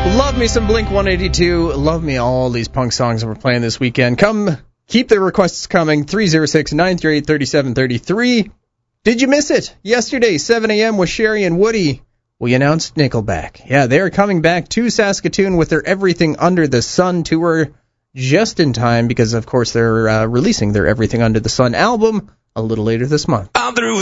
Love me some Blink-182. Love me all these punk songs that we're playing this weekend. Come, keep the requests coming. 306-938-3733. Did you miss it? Yesterday, 7 a.m. with Sherry and Woody. We announced Nickelback. Yeah, they're coming back to Saskatoon with their Everything Under the Sun tour just in time because, of course, they're releasing their Everything Under the Sun album a little later this month. I'm through